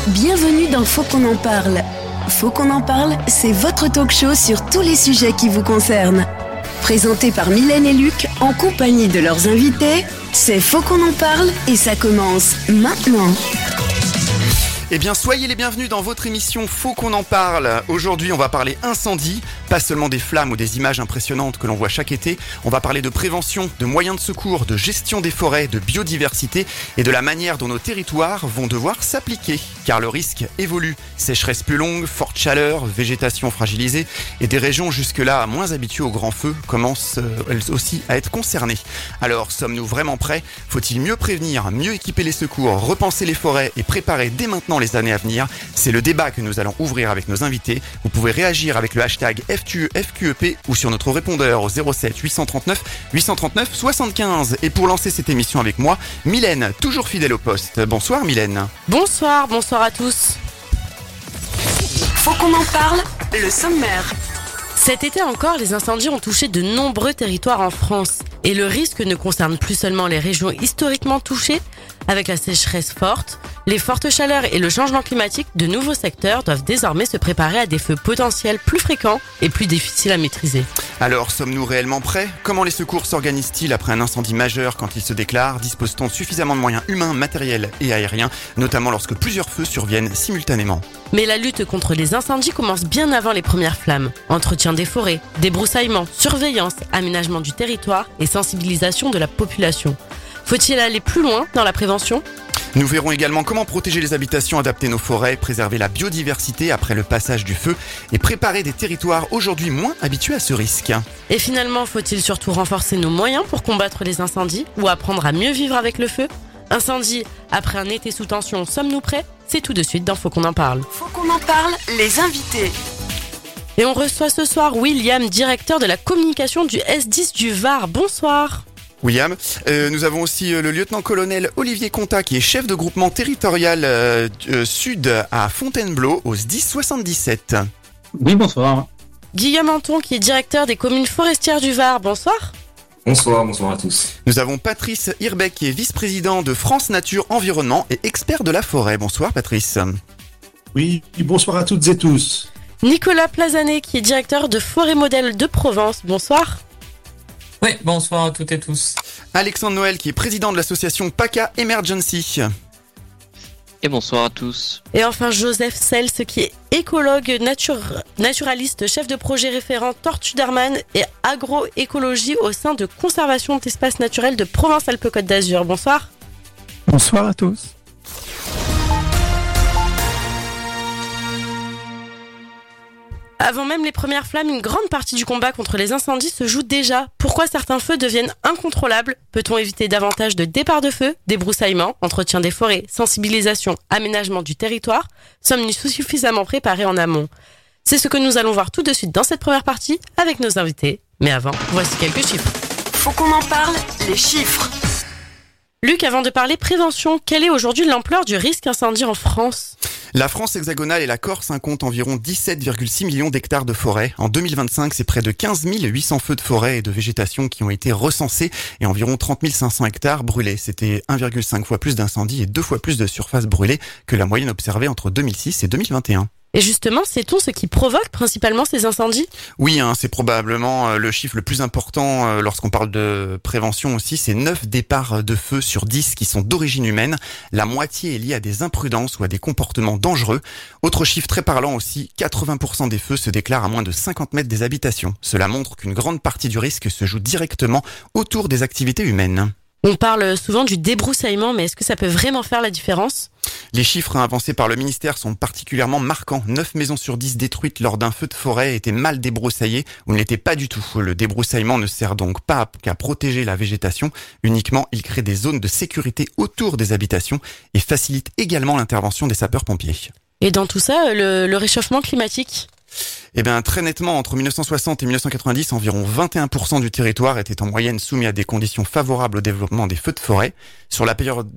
Bienvenue dans Faut qu'on en parle. Faut qu'on en parle, c'est votre talk show sur tous les sujets qui vous concernent. Présenté par Mylène et Luc, en compagnie de leurs invités, c'est Faut qu'on en parle et ça commence maintenant. Eh bien, soyez les bienvenus dans votre émission Faut qu'on en parle. Aujourd'hui, on va parler incendie, pas seulement des flammes ou des images impressionnantes que l'on voit chaque été. On va parler de prévention, de moyens de secours, de gestion des forêts, de biodiversité et de la manière dont nos territoires vont devoir s'appliquer. Car le risque évolue. Sécheresse plus longue, forte chaleur, végétation fragilisée et des régions jusque-là moins habituées aux grands feux commencent elles aussi à être concernées. Alors, sommes-nous vraiment prêts ? Faut-il mieux prévenir, mieux équiper les secours, repenser les forêts et préparer dès maintenant les années à venir? C'est le débat que nous allons ouvrir avec nos invités. Vous pouvez réagir avec le hashtag FQEP ou sur notre répondeur au 07 839 839 75. Et pour lancer cette émission avec moi, Mylène, toujours fidèle au poste. Bonsoir Mylène. Bonsoir à tous. Faut qu'on en parle, le sommaire. Cet été encore, les incendies ont touché de nombreux territoires en France. Et le risque ne concerne plus seulement les régions historiquement touchées. Avec la sécheresse forte, les fortes chaleurs et le changement climatique, de nouveaux secteurs doivent désormais se préparer à des feux potentiels plus fréquents et plus difficiles à maîtriser. Alors, sommes-nous réellement prêts ? Comment les secours s'organisent-ils après un incendie majeur quand il se déclare ? Dispose-t-on suffisamment de moyens humains, matériels et aériens, notamment lorsque plusieurs feux surviennent simultanément ? Mais la lutte contre les incendies commence bien avant les premières flammes. Entretien des forêts, débroussaillement, surveillance, aménagement du territoire et sensibilisation de la population. Faut-il aller plus loin dans la prévention ? Nous verrons également comment protéger les habitations, adapter nos forêts, préserver la biodiversité après le passage du feu et préparer des territoires aujourd'hui moins habitués à ce risque. Et finalement, faut-il surtout renforcer nos moyens pour combattre les incendies ou apprendre à mieux vivre avec le feu ? Incendie, après un été sous tension, sommes-nous prêts ? C'est tout de suite dans Faut qu'on en parle. Faut qu'on en parle, les invités. Et on reçoit ce soir William, directeur de la communication du S10 du Var. Bonsoir. William, nous avons aussi le lieutenant-colonel Olivier Contat qui est chef de groupement territorial sud à Fontainebleau au SDIS 77. Oui, bonsoir. Guillaume Anton qui est directeur des communes forestières du Var. Bonsoir. Bonsoir à tous. Nous avons Patrice Hirbeck qui est vice-président de France Nature Environnement et expert de la forêt. Bonsoir Patrice. Oui, bonsoir à toutes et tous. Nicolas Plazanet qui est directeur de Forêt Modèle de Provence. Bonsoir. Oui, bonsoir à toutes et tous. Alexandre Noël qui est président de l'association PACA Emergency. Et bonsoir à tous. Et enfin Joseph Sels qui est écologue naturaliste, chef de projet référent Tortue d'Hermann et agroécologie au sein de Conservation d'espaces naturels de Provence-Alpes-Côte d'Azur. Bonsoir. Bonsoir à tous. Avant même les premières flammes, une grande partie du combat contre les incendies se joue déjà. Pourquoi certains feux deviennent incontrôlables ? Peut-on éviter davantage de départs de feu, débroussaillement, entretien des forêts, sensibilisation, aménagement du territoire ? Sommes-nous suffisamment préparés en amont ? C'est ce que nous allons voir tout de suite dans cette première partie avec nos invités. Mais avant, voici quelques chiffres. Faut qu'on en parle, les chiffres. Luc, avant de parler prévention, quelle est aujourd'hui l'ampleur du risque incendie en France ? La France hexagonale et la Corse comptent environ 17,6 millions d'hectares de forêt. En 2025, c'est près de 15 800 feux de forêt et de végétation qui ont été recensés et environ 30 500 hectares brûlés. C'était 1,5 fois plus d'incendies et 2 fois plus de surface brûlée que la moyenne observée entre 2006 et 2021. Et justement, sait-on ce qui provoque principalement ces incendies ? Oui, c'est probablement le chiffre le plus important lorsqu'on parle de prévention aussi. C'est 9 départs de feu sur 10 qui sont d'origine humaine. La moitié est liée à des imprudences ou à des comportements dangereux. Autre chiffre très parlant aussi, 80% des feux se déclarent à moins de 50 mètres des habitations. Cela montre qu'une grande partie du risque se joue directement autour des activités humaines. On parle souvent du débroussaillement, mais est-ce que ça peut vraiment faire la différence ? Les chiffres avancés par le ministère sont particulièrement marquants. 9 maisons sur 10 détruites lors d'un feu de forêt étaient mal débroussaillées ou ne l'étaient pas du tout. Le débroussaillement ne sert donc pas qu'à protéger la végétation. Uniquement, il crée des zones de sécurité autour des habitations et facilite également l'intervention des sapeurs-pompiers. Et dans tout ça, le réchauffement climatique ? Eh bien, très nettement, entre 1960 et 1990, environ 21% du territoire était en moyenne soumis à des conditions favorables au développement des feux de forêt. Sur la période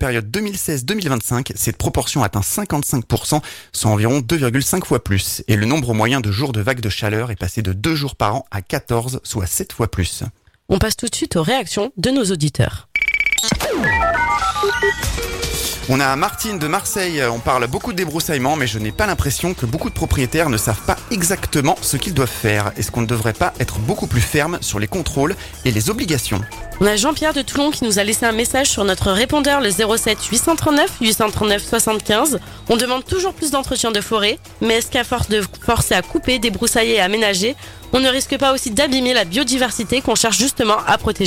2016-2025, cette proportion atteint 55%, soit environ 2,5 fois plus. Et le nombre moyen de jours de vagues de chaleur est passé de 2 jours par an à 14, soit 7 fois plus. On passe tout de suite aux réactions de nos auditeurs. On a Martine de Marseille, on parle beaucoup de débroussaillement, mais je n'ai pas l'impression que beaucoup de propriétaires ne savent pas exactement ce qu'ils doivent faire. Est-ce qu'on ne devrait pas être beaucoup plus ferme sur les contrôles et les obligations ? On a Jean-Pierre de Toulon qui nous a laissé un message sur notre répondeur, le 07 839 839 75. On demande toujours plus d'entretien de forêt, mais est-ce qu'à force de forcer à couper, débroussailler et aménager, on ne risque pas aussi d'abîmer la biodiversité qu'on cherche justement à protéger ?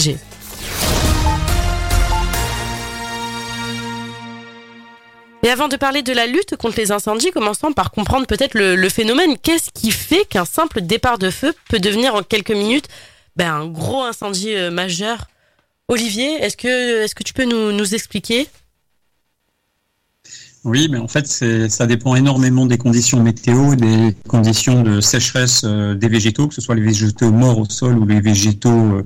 Et avant de parler de la lutte contre les incendies, commençons par comprendre peut-être le phénomène. Qu'est-ce qui fait qu'un simple départ de feu peut devenir en quelques minutes un gros incendie majeur ? Olivier, est-ce que tu peux nous expliquer ? Oui, mais en fait, ça dépend énormément des conditions météo, des conditions de sécheresse des végétaux, que ce soit les végétaux morts au sol ou les végétaux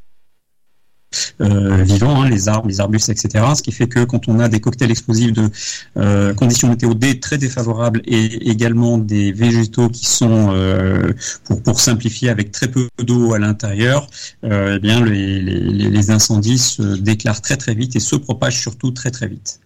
vivants, les arbres, les arbustes, etc. Ce qui fait que quand on a des cocktails explosifs de conditions météo très défavorables et également des végétaux qui sont, pour simplifier, avec très peu d'eau à l'intérieur, eh bien les incendies se déclarent très très vite et se propagent surtout très très vite.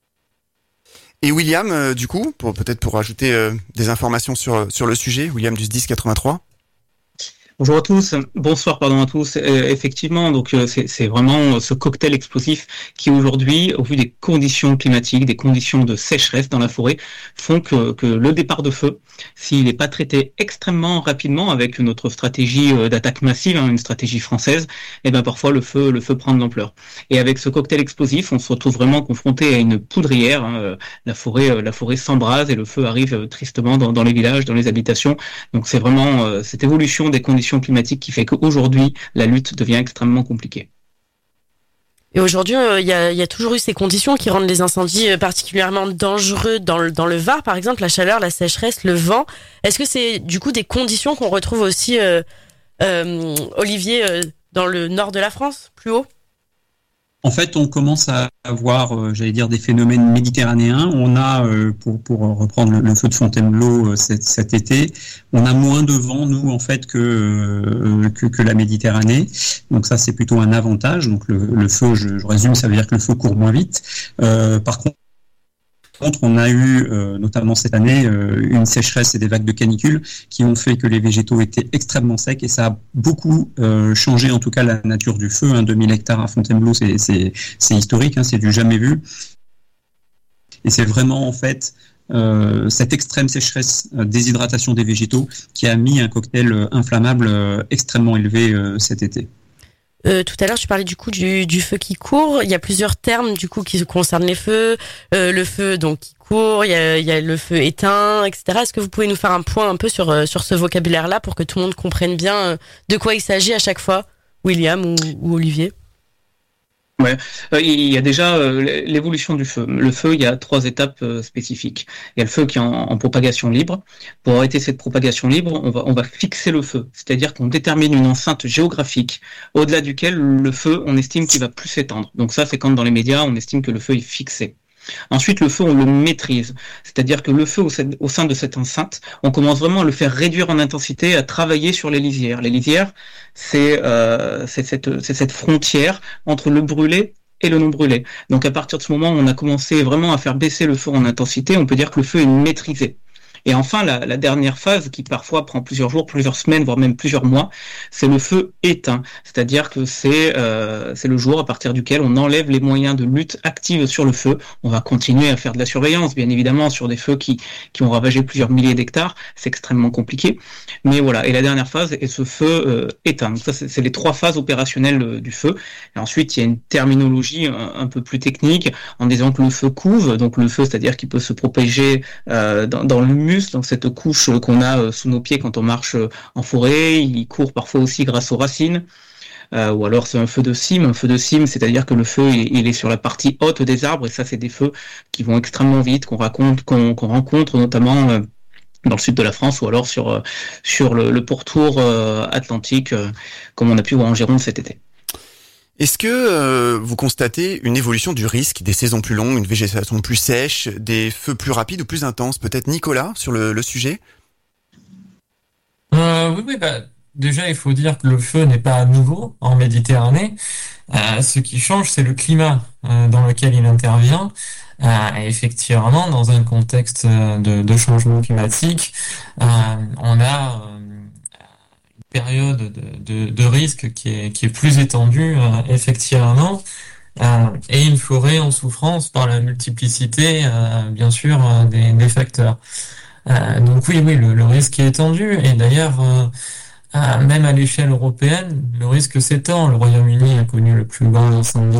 Et William, du coup, pour ajouter des informations sur le sujet, William du SDIS 83. Bonjour à tous, bonsoir à tous. Effectivement, donc c'est vraiment ce cocktail explosif qui aujourd'hui, au vu des conditions climatiques, des conditions de sécheresse dans la forêt, font que le départ de feu, s'il n'est pas traité extrêmement rapidement avec notre stratégie d'attaque massive, une stratégie française, parfois le feu prend de l'ampleur. Et avec ce cocktail explosif, on se retrouve vraiment confronté à une poudrière. La forêt s'embrase et le feu arrive tristement dans les villages, dans les habitations. Donc c'est vraiment cette évolution des conditions climatique qui fait qu'aujourd'hui, la lutte devient extrêmement compliquée. Et aujourd'hui, il y a toujours eu ces conditions qui rendent les incendies particulièrement dangereux dans le Var, par exemple, la chaleur, la sécheresse, le vent. Est-ce que c'est du coup des conditions qu'on retrouve aussi, Olivier, dans le nord de la France, plus haut ? En fait, on commence à avoir, des phénomènes méditerranéens. On a, pour reprendre le feu de Fontainebleau cet été, on a moins de vent, nous, en fait, que la Méditerranée. Donc ça, c'est plutôt un avantage. Donc le feu, je résume, ça veut dire que le feu court moins vite. Par contre, on a eu, notamment cette année, une sécheresse et des vagues de canicule qui ont fait que les végétaux étaient extrêmement secs et ça a beaucoup changé, en tout cas, la nature du feu. 2000 hectares à Fontainebleau, c'est historique, c'est du jamais vu. Et c'est vraiment, en fait, cette extrême sécheresse, déshydratation des végétaux qui a mis un cocktail inflammable extrêmement élevé cet été. Tout à l'heure, tu parlais du coup du feu qui court. Il y a plusieurs termes du coup qui concernent les feux. Le feu donc qui court, il y a le feu éteint, etc. Est-ce que vous pouvez nous faire un point un peu sur ce vocabulaire-là pour que tout le monde comprenne bien de quoi il s'agit à chaque fois, William ou Olivier ? Ouais, il y a déjà l'évolution du feu. Le feu, il y a 3 étapes spécifiques. Il y a le feu qui est en propagation libre. Pour arrêter cette propagation libre, on va fixer le feu, c'est-à-dire qu'on détermine une enceinte géographique au-delà duquel le feu, on estime qu'il va plus s'étendre. Donc ça, c'est quand dans les médias, on estime que le feu est fixé. Ensuite, le feu, on le maîtrise. C'est-à-dire que le feu, au sein de cette enceinte, on commence vraiment à le faire réduire en intensité, à travailler sur les lisières. Les lisières, c'est cette frontière entre le brûlé et le non brûlé. Donc à partir de ce moment où on a commencé vraiment à faire baisser le feu en intensité, on peut dire que le feu est maîtrisé. Et enfin, la dernière phase, qui parfois prend plusieurs jours, plusieurs semaines, voire même plusieurs mois, c'est le feu éteint. C'est-à-dire que c'est le jour à partir duquel on enlève les moyens de lutte active sur le feu. On va continuer à faire de la surveillance, bien évidemment, sur des feux qui ont ravagé plusieurs milliers d'hectares. C'est extrêmement compliqué. Mais voilà. Et la dernière phase est ce feu éteint. Donc ça, c'est les 3 phases opérationnelles du feu. Et ensuite, il y a une terminologie un peu plus technique en disant que le feu couve. Donc le feu, c'est-à-dire qu'il peut se propager dans l'humus, donc cette couche qu'on a sous nos pieds quand on marche en forêt. Il court parfois aussi grâce aux racines. Ou alors c'est un feu de cime. Un feu de cime, c'est-à-dire que le feu il est sur la partie haute des arbres, et ça c'est des feux qui vont extrêmement vite, qu'on rencontre notamment dans le sud de la France, ou alors sur le pourtour atlantique, comme on a pu voir en Gironde cet été. Est-ce que vous constatez une évolution du risque, des saisons plus longues, une végétation plus sèche, des feux plus rapides ou plus intenses ? Peut-être Nicolas, sur le sujet ? Oui, déjà il faut dire que le feu n'est pas nouveau en Méditerranée. Ce qui change, c'est le climat dans lequel il intervient. Effectivement, dans un contexte de changement climatique, on a une période de risque qui est plus étendue, effectivement, et une forêt en souffrance par la multiplicité, bien sûr, des facteurs. Donc oui, le risque est étendu, et d'ailleurs, même à l'échelle européenne, le risque s'étend. Le Royaume-Uni a connu le plus grand incendie.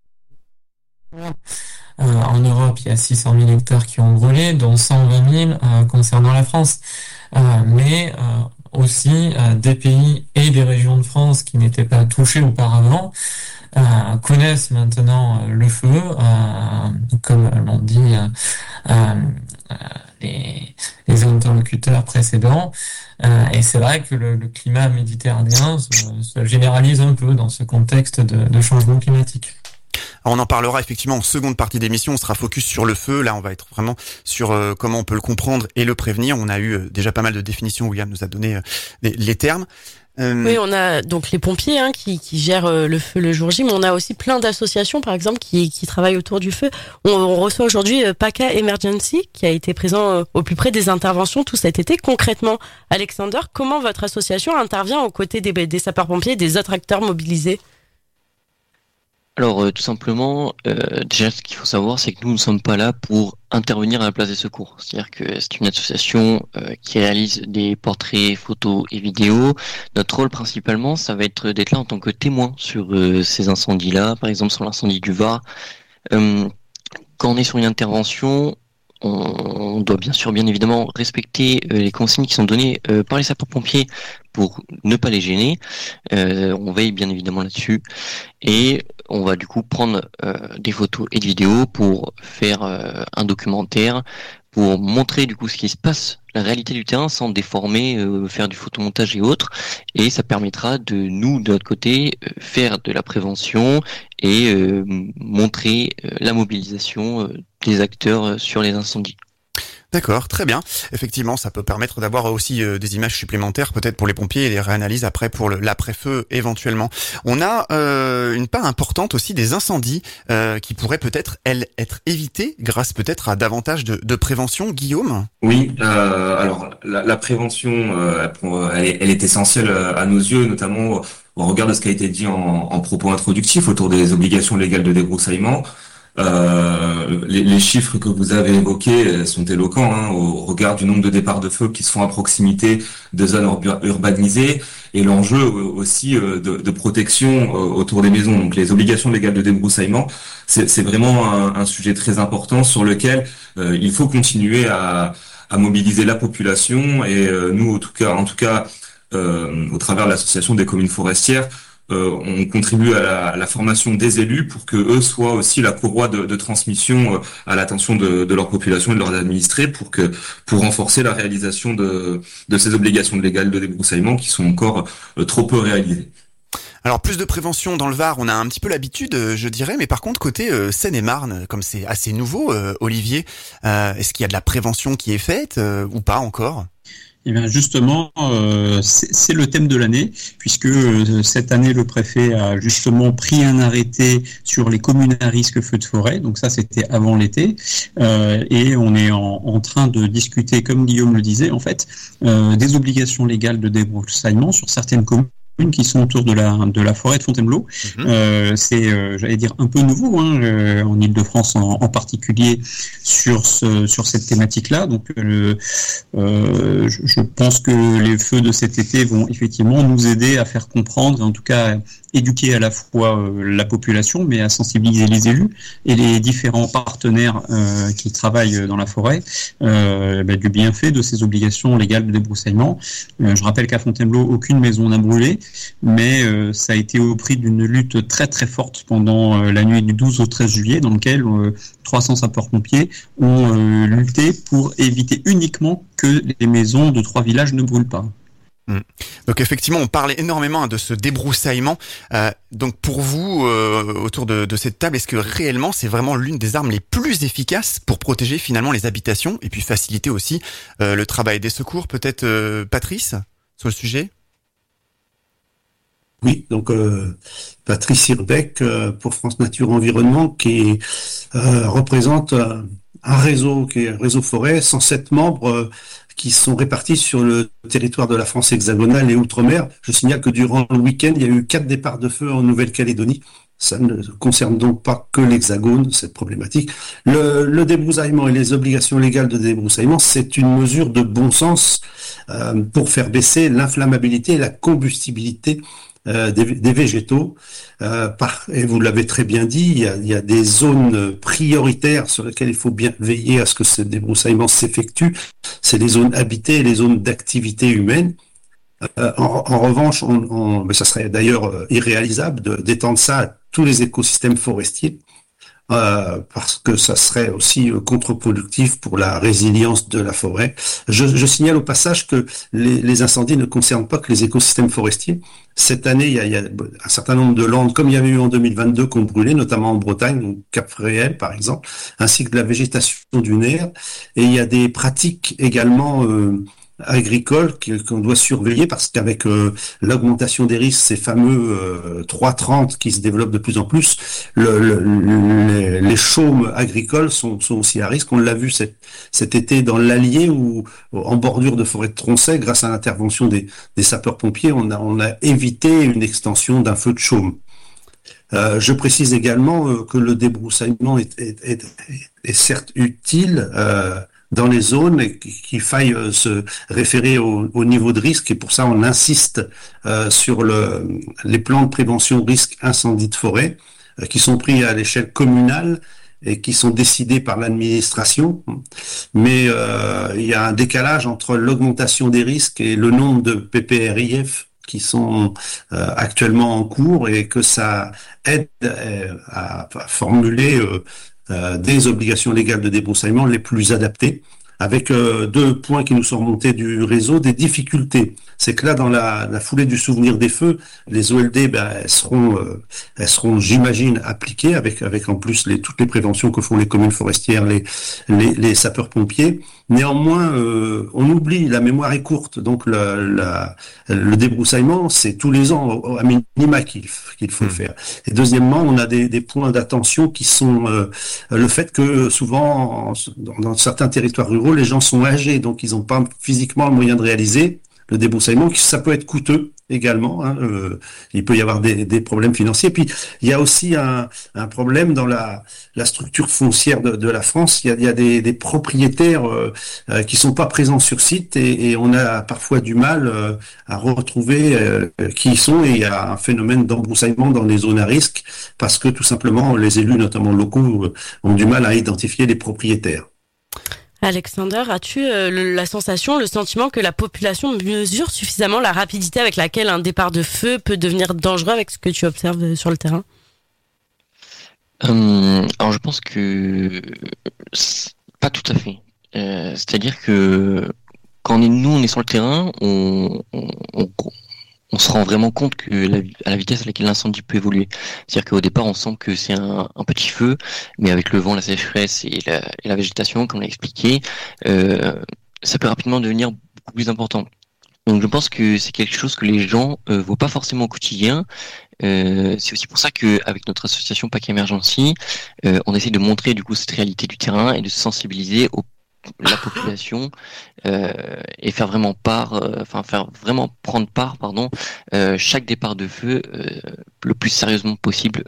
En Europe, il y a 600 000 hectares qui ont brûlé, dont 120 000 concernant la France. Mais aussi des pays et des régions de France qui n'étaient pas touchés auparavant connaissent maintenant le feu, comme l'ont dit les interlocuteurs précédents. Et c'est vrai que le climat méditerranéen se généralise un peu dans ce contexte de changement climatique. Alors on en parlera effectivement en seconde partie d'émission, on sera focus sur le feu, là on va être vraiment sur comment on peut le comprendre et le prévenir. On a eu déjà pas mal de définitions, William nous a donné les termes. Oui, on a donc les pompiers qui gèrent le feu le jour J, mais on a aussi plein d'associations, par exemple, qui travaillent autour du feu. On reçoit aujourd'hui PACA Emergency, qui a été présent au plus près des interventions tout cet été. Concrètement, Alexander, comment votre association intervient aux côtés des sapeurs-pompiers et des autres acteurs mobilisés ? Alors tout simplement, déjà ce qu'il faut savoir, c'est que nous ne sommes pas là pour intervenir à la place des secours. C'est-à-dire que c'est une association qui réalise des portraits, photos et vidéos. Notre rôle principalement, ça va être d'être là en tant que témoin sur ces incendies-là, par exemple sur l'incendie du Var. Quand on est sur une intervention, on doit bien évidemment respecter les consignes qui sont données par les sapeurs-pompiers pour ne pas les gêner. On veille bien évidemment là-dessus et on va du coup prendre des photos et des vidéos pour faire un documentaire, pour montrer du coup ce qui se passe, la réalité du terrain sans déformer, faire du photomontage et autres. Et ça permettra de nous, de notre côté, faire de la prévention et montrer la mobilisation des acteurs sur les incendies. D'accord, très bien. Effectivement, ça peut permettre d'avoir aussi des images supplémentaires peut-être pour les pompiers et les réanalyses après pour l'après-feu éventuellement. On a une part importante aussi des incendies qui pourraient peut-être, elles, être évitées grâce peut-être à davantage de prévention. Guillaume ? Oui, alors la prévention, elle est essentielle à nos yeux, notamment au regard de ce qui a été dit en propos introductifs autour des obligations légales de débroussaillement. Les chiffres que vous avez évoqués sont éloquents au regard du nombre de départs de feu qui se font à proximité de zones urbanisées et l'enjeu aussi de protection autour des maisons. Donc les obligations légales de débroussaillement, c'est vraiment un sujet très important sur lequel il faut continuer à mobiliser la population et nous en tout cas au travers de l'association des communes forestières, on contribue à la formation des élus pour que eux soient aussi la courroie de transmission à l'attention de leur population et de leurs administrés pour renforcer la réalisation de ces obligations légales de débroussaillement qui sont encore trop peu réalisées. Alors plus de prévention dans le Var, on a un petit peu l'habitude, je dirais, mais par contre côté Seine-et-Marne, comme c'est assez nouveau, Olivier, est-ce qu'il y a de la prévention qui est faite ou pas encore ? Eh bien justement, c'est le thème de l'année, puisque cette année, le préfet a justement pris un arrêté sur les communes à risque feu de forêt, donc ça c'était avant l'été, et on est en train de discuter, comme Guillaume le disait, en fait, des obligations légales de débroussaillement sur certaines communes qui sont autour de la forêt de Fontainebleau. C'est, j'allais dire, un peu nouveau en Île-de-France en particulier sur cette thématique-là. Donc, je pense que les feux de cet été vont effectivement nous aider à faire comprendre, en tout cas éduquer à la fois la population, mais à sensibiliser les élus et les différents partenaires qui travaillent dans la forêt du bienfait de ces obligations légales de débroussaillement. Je rappelle qu'à Fontainebleau, aucune maison n'a brûlé, mais ça a été au prix d'une lutte très très forte pendant la nuit du 12 au 13 juillet, dans laquelle 300 sapeurs-pompiers ont lutté pour éviter uniquement que les maisons de 3 villages ne brûlent pas. Donc effectivement, on parle énormément de ce débroussaillement. Donc pour vous, autour de cette table, est-ce que réellement c'est vraiment l'une des armes les plus efficaces pour protéger finalement les habitations et puis faciliter aussi le travail des secours? Peut-être Patrice, sur le sujet? Oui, donc Patrice Hirbeck pour France Nature Environnement qui représente un réseau qui est un réseau forêt, 107 membres qui sont répartis sur le territoire de la France hexagonale et outre-mer. Je signale que durant le week-end, il y a eu 4 départs de feu en Nouvelle-Calédonie. Ça ne concerne donc pas que l'Hexagone, cette problématique. Le débroussaillement et les obligations légales de débroussaillement, c'est une mesure de bon sens pour faire baisser l'inflammabilité et la combustibilité des végétaux. Et vous l'avez très bien dit, il y a des zones prioritaires sur lesquelles il faut bien veiller à ce que ce débroussaillement s'effectue. C'est les zones habitées et les zones d'activité humaine. En revanche, mais ça serait d'ailleurs irréalisable d'étendre ça à tous les écosystèmes forestiers, parce que ça serait aussi contre-productif pour la résilience de la forêt. Je signale au passage que les incendies ne concernent pas que les écosystèmes forestiers. Cette année, il y a un certain nombre de landes, comme il y avait eu en 2022, qui ont brûlé, notamment en Bretagne, donc Cap-Fréhel par exemple, ainsi que de la végétation dunaire. Et il y a des pratiques également agricole qu'on doit surveiller parce qu'avec l'augmentation des risques, ces fameux 3,30 qui se développent de plus en plus, les chaumes agricoles sont aussi à risque. On l'a vu cet été dans l'Allier où, en bordure de forêt de Tronchet, grâce à l'intervention des sapeurs-pompiers, on a évité une extension d'un feu de chaume. Je précise également que le débroussaillement est certes utile dans les zones et qu'il faille se référer au niveau de risque, et pour ça on insiste sur les plans de prévention risque incendie de forêt qui sont pris à l'échelle communale et qui sont décidés par l'administration, mais il y a un décalage entre l'augmentation des risques et le nombre de PPRIF qui sont actuellement en cours, et que ça aide à formuler des obligations légales de débroussaillement les plus adaptées, avec 2 points qui nous sont remontés du réseau, des difficultés. C'est que là, dans la foulée du souvenir des feux, les OLD, elles seront, j'imagine, appliquées avec en plus toutes les préventions que font les communes forestières, les sapeurs-pompiers. Néanmoins, on oublie, la mémoire est courte, donc le débroussaillement, c'est tous les ans à minima qu'il faut faire. Et deuxièmement, on a des points d'attention qui sont le fait que souvent, dans certains territoires ruraux, les gens sont âgés, donc ils n'ont pas physiquement le moyen de réaliser le débroussaillement, ça peut être coûteux également. Il peut y avoir des problèmes financiers. Puis il y a aussi un problème dans la structure foncière de la France. Il y a des propriétaires qui sont pas présents sur site, et on a parfois du mal à retrouver qui ils sont, et il y a un phénomène d'embroussaillement dans les zones à risque parce que tout simplement les élus, notamment locaux, ont du mal à identifier les propriétaires. Alexander, as-tu le sentiment que la population mesure suffisamment la rapidité avec laquelle un départ de feu peut devenir dangereux avec ce que tu observes sur le terrain ? Alors je pense que pas tout à fait. C'est-à-dire que quand on est sur le terrain, on se rend vraiment compte que à la vitesse à laquelle l'incendie peut évoluer. C'est-à-dire qu'au départ, on sent que c'est un petit feu, mais avec le vent, la sécheresse et la végétation, comme on l'a expliqué, ça peut rapidement devenir beaucoup plus important. Donc je pense que c'est quelque chose que les gens voient pas forcément au quotidien. C'est aussi pour ça que avec notre association PAC Emergency, on essaie de montrer du coup cette réalité du terrain et de se sensibiliser la population et faire vraiment prendre part chaque départ de feu le plus sérieusement possible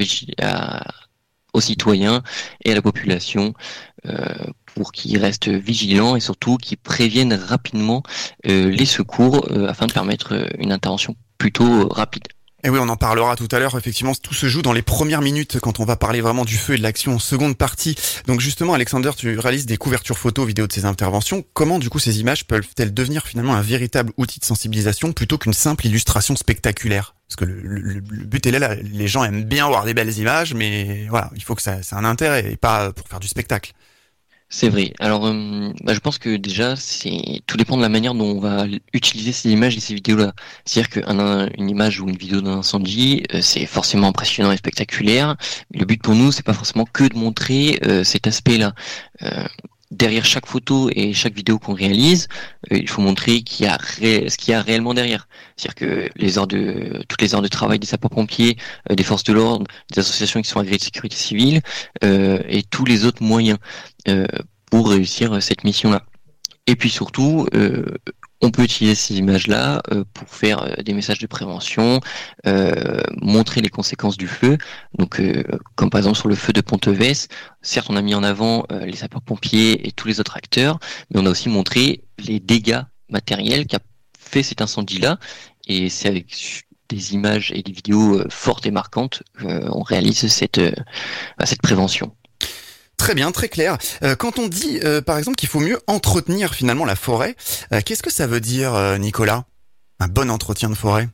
aux citoyens et à la population pour qu'ils restent vigilants et surtout qu'ils préviennent rapidement les secours afin de permettre une intervention plutôt rapide. Et oui, on en parlera tout à l'heure. Effectivement, tout se joue dans les premières minutes quand on va parler vraiment du feu et de l'action en seconde partie. Donc justement, Alexander, tu réalises des couvertures photos, vidéos de ces interventions. Comment, du coup, ces images peuvent-elles devenir finalement un véritable outil de sensibilisation plutôt qu'une simple illustration spectaculaire ? Parce que le but est là, les gens aiment bien voir des belles images, mais voilà, il faut que ça ait un intérêt et pas pour faire du spectacle. C'est vrai. Alors, je pense que déjà, tout dépend de la manière dont on va utiliser ces images et ces vidéos-là. C'est-à-dire qu'une image ou une vidéo d'un incendie, c'est forcément impressionnant et spectaculaire. Mais le but pour nous, c'est pas forcément que de montrer cet aspect-là. derrière chaque photo et chaque vidéo qu'on réalise, il faut montrer ce qu'il y a réellement derrière. C'est-à-dire que toutes les heures de travail des sapeurs-pompiers, des forces de l'ordre, des associations qui sont agréées de sécurité civile, et tous les autres moyens pour réussir cette mission-là. Et puis surtout, on peut utiliser ces images-là pour faire des messages de prévention, montrer les conséquences du feu. Donc, comme par exemple sur le feu de Ponteves, certes, on a mis en avant les sapeurs-pompiers et tous les autres acteurs, mais on a aussi montré les dégâts matériels qu'a fait cet incendie-là. Et c'est avec des images et des vidéos fortes et marquantes qu'on réalise cette prévention. Très bien, très clair. Quand on dit, par exemple, qu'il faut mieux entretenir finalement la forêt, qu'est-ce que ça veut dire, Nicolas? Un bon entretien de forêt?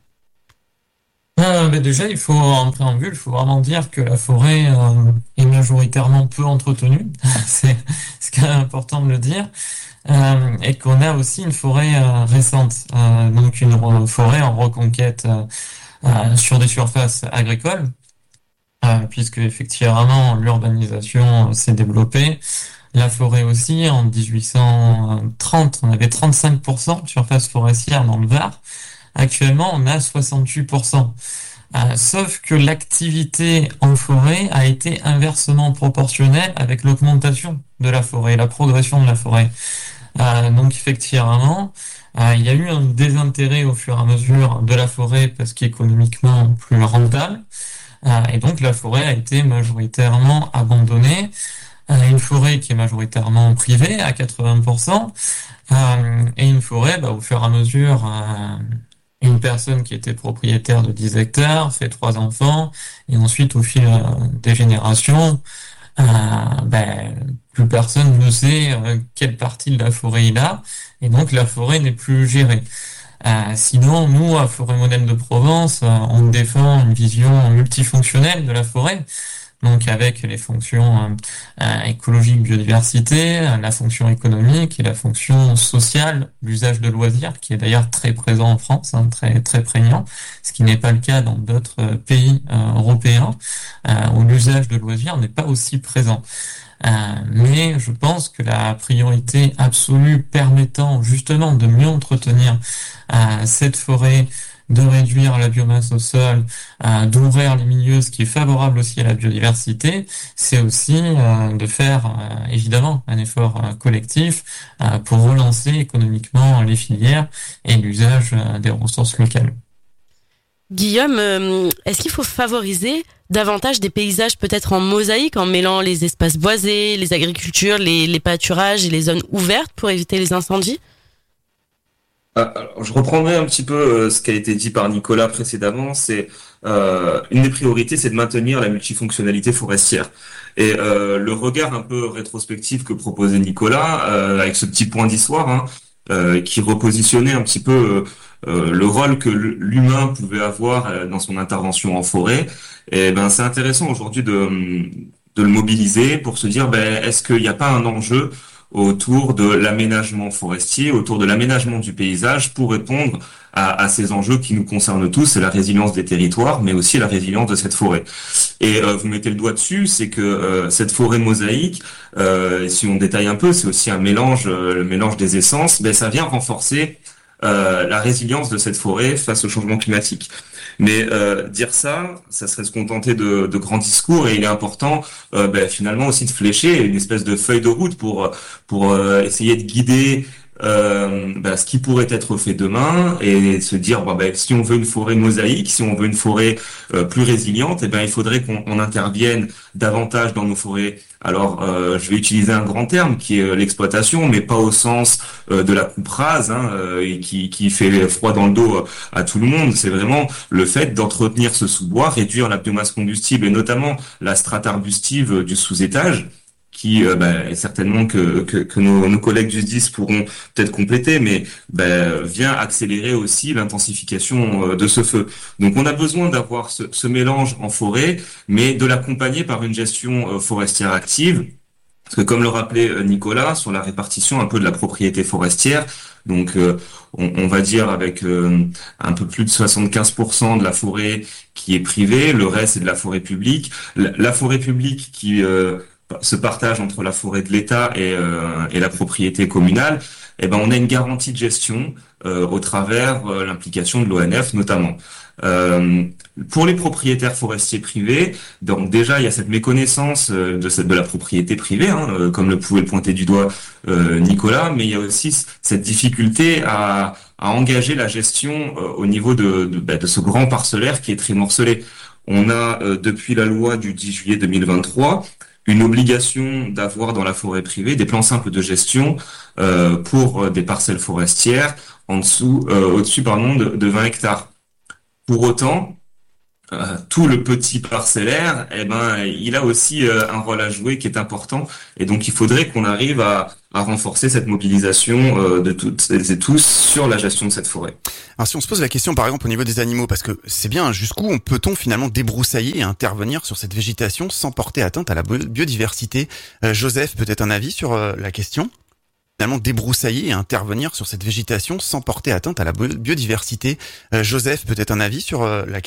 Déjà, en préambule, il faut vraiment dire que la forêt est majoritairement peu entretenue. C'est important de le dire. Et qu'on a aussi une forêt récente, donc une forêt en reconquête sur des surfaces agricoles. Puisque effectivement l'urbanisation s'est développée, la forêt aussi. En 1830, on avait 35% de surface forestière dans le Var. Actuellement, on a 68%. Sauf que l'activité en forêt a été inversement proportionnelle avec l'augmentation de la forêt, la progression de la forêt. Donc effectivement, il y a eu un désintérêt au fur et à mesure de la forêt parce qu'économiquement plus rentable. Et donc la forêt a été majoritairement abandonnée, une forêt qui est majoritairement privée à 80%, et une forêt, au fur et à mesure, une personne qui était propriétaire de 10 hectares fait 3 enfants, et ensuite au fil des générations, plus personne ne sait quelle partie de la forêt il a, et donc la forêt n'est plus gérée. Sinon, nous, à Forêt Modèle de Provence, on défend une vision multifonctionnelle de la forêt, donc avec les fonctions écologiques, biodiversité, la fonction économique et la fonction sociale, l'usage de loisirs, qui est d'ailleurs très présent en France, très très prégnant, ce qui n'est pas le cas dans d'autres pays européens, où l'usage de loisirs n'est pas aussi présent. Mais je pense que la priorité absolue permettant justement de mieux entretenir cette forêt, de réduire la biomasse au sol, d'ouvrir les milieux, ce qui est favorable aussi à la biodiversité, c'est aussi de faire évidemment un effort collectif pour relancer économiquement les filières et l'usage des ressources locales. Guillaume, est-ce qu'il faut favoriser davantage des paysages peut-être en mosaïque, en mêlant les espaces boisés, les agricultures, les pâturages et les zones ouvertes pour éviter les incendies? Alors, je reprendrai un petit peu ce qui a été dit par Nicolas précédemment. C'est une des priorités, c'est de maintenir la multifonctionnalité forestière. Et le regard un peu rétrospectif que proposait Nicolas, avec ce petit point d'histoire, qui repositionnait un petit peu le rôle que l'humain pouvait avoir dans son intervention en forêt. Et c'est intéressant aujourd'hui de le mobiliser pour se dire, est-ce qu'il n'y a pas un enjeu autour de l'aménagement forestier, autour de l'aménagement du paysage pour répondre à ces enjeux qui nous concernent tous, c'est la résilience des territoires, mais aussi la résilience de cette forêt. Et vous mettez le doigt dessus, c'est que cette forêt mosaïque, si on détaille un peu, c'est aussi un mélange, le mélange des essences, ça vient renforcer la résilience de cette forêt face au changement climatique. Mais dire ça serait se contenter de grands discours, et il est important finalement aussi de flécher une espèce de feuille de route pour essayer de guider ce qui pourrait être fait demain, et se dire si on veut une forêt mosaïque, si on veut une forêt plus résiliente, il faudrait qu'on intervienne davantage dans nos forêts. Alors je vais utiliser un grand terme qui est l'exploitation, mais pas au sens de la coupe rase et qui fait froid dans le dos à tout le monde. C'est vraiment le fait d'entretenir ce sous-bois, réduire la biomasse combustible et notamment la strate arbustive du sous-étage, qui est certainement que nos collègues du SDIS pourront peut-être compléter, mais vient accélérer aussi l'intensification de ce feu. Donc on a besoin d'avoir ce mélange en forêt, mais de l'accompagner par une gestion forestière active. Parce que comme le rappelait Nicolas, sur la répartition un peu de la propriété forestière, donc on va dire avec un peu plus de 75% de la forêt qui est privée, le reste c'est de la forêt publique. La forêt publique qui ce partage entre la forêt de l'État et la propriété communale, eh ben on a une garantie de gestion au travers l'implication de l'ONF notamment. Pour les propriétaires forestiers privés, donc déjà il y a cette méconnaissance de la propriété privée, comme le pouvait le pointer du doigt Nicolas, mais il y a aussi cette difficulté à engager la gestion au niveau de ce grand parcellaire qui est très morcelé. On a depuis la loi du 10 juillet 2023 une obligation d'avoir dans la forêt privée des plans simples de gestion pour des parcelles forestières au-dessus de 20 hectares. Pour autant, tout le petit parcellaire, il a aussi un rôle à jouer qui est important, et donc il faudrait qu'on arrive à renforcer cette mobilisation de toutes et tous sur la gestion de cette forêt. Alors si on se pose la question par exemple au niveau des animaux, parce que c'est bien, jusqu'où peut-on finalement débroussailler et intervenir sur cette végétation sans porter atteinte à la biodiversité? Joseph, peut-être un avis sur la question? Finalement débroussailler et intervenir sur cette végétation sans porter atteinte à la biodiversité. Joseph, peut-être un avis sur la question?